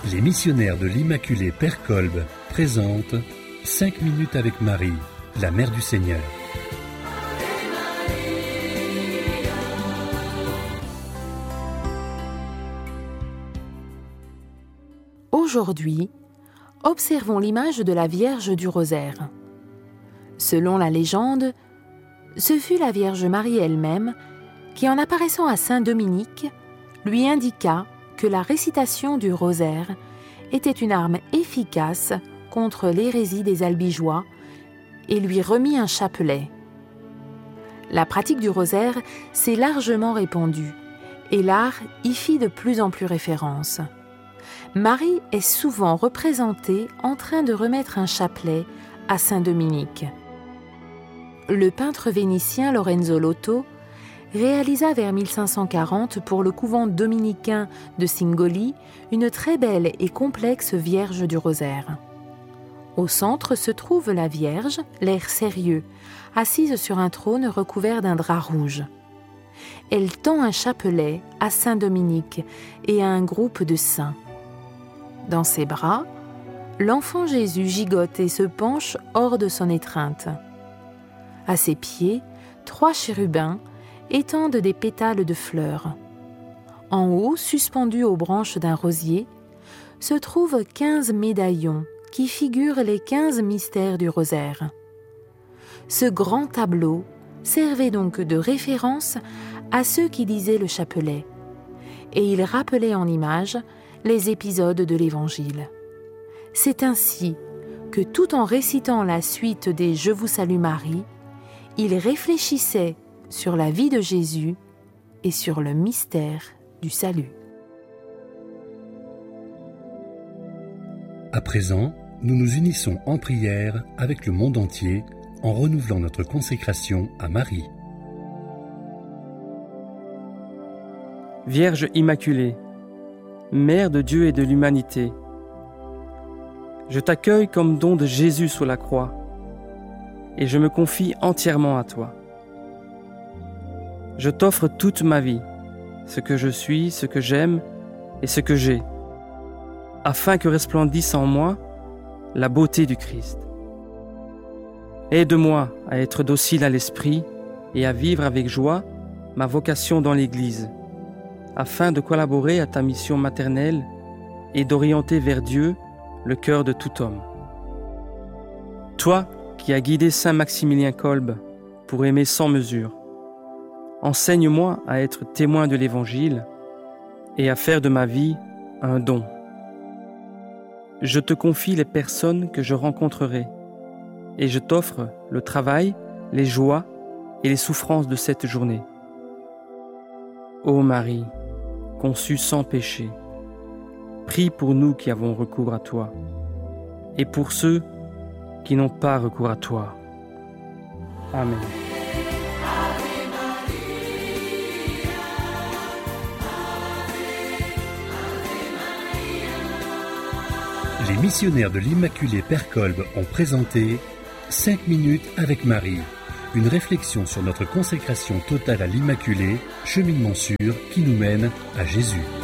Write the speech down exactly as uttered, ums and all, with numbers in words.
Les missionnaires de l'Immaculée Père Kolb présentent cinq minutes avec Marie, la Mère du Seigneur. Aujourd'hui, observons l'image de la Vierge du Rosaire. Selon la légende, ce fut la Vierge Marie elle-même qui, en apparaissant à Saint Dominique, lui indiqua que la récitation du Rosaire était une arme efficace contre l'hérésie des albigeois et lui remit un chapelet. La pratique du Rosaire s'est largement répandue et l'art y fit de plus en plus référence. Marie est souvent représentée en train de remettre un chapelet à Saint Dominique. Le peintre vénitien Lorenzo Lotto réalisa vers mille cinq cent quarante pour le couvent dominicain de Singoli une très belle et complexe Vierge du Rosaire. Au centre se trouve la Vierge, l'air sérieux, assise sur un trône recouvert d'un drap rouge. Elle tend un chapelet à Saint Dominique et à un groupe de saints. Dans ses bras, l'enfant Jésus gigote et se penche hors de son étreinte. À ses pieds, trois chérubins étendent des pétales de fleurs. En haut, suspendus aux branches d'un rosier, se trouvent quinze médaillons qui figurent les quinze mystères du rosaire. Ce grand tableau servait donc de référence à ceux qui lisaient le chapelet, et il rappelait en images les épisodes de l'Évangile. C'est ainsi que, tout en récitant la suite des « Je vous salue Marie », il réfléchissait sur la vie de Jésus et sur le mystère du salut. À présent, nous nous unissons en prière avec le monde entier en renouvelant notre consécration à Marie. Vierge Immaculée, Mère de Dieu et de l'humanité, je t'accueille comme don de Jésus sous la croix et je me confie entièrement à toi. Je t'offre toute ma vie, ce que je suis, ce que j'aime et ce que j'ai, afin que resplendisse en moi la beauté du Christ. Aide-moi à être docile à l'esprit et à vivre avec joie ma vocation dans l'Église, afin de collaborer à ta mission maternelle et d'orienter vers Dieu le cœur de tout homme. Toi qui as guidé Saint Maximilien Kolb pour aimer sans mesure, enseigne-moi à être témoin de l'Évangile et à faire de ma vie un don. Je te confie les personnes que je rencontrerai et je t'offre le travail, les joies et les souffrances de cette journée. Ô Marie, conçue sans péché, prie pour nous qui avons recours à toi et pour ceux qui n'ont pas recours à toi. Amen. Les missionnaires de l'Immaculée Père Kolb ont présenté cinq minutes avec Marie, une réflexion sur notre consécration totale à l'Immaculée, cheminement sûr qui nous mène à Jésus.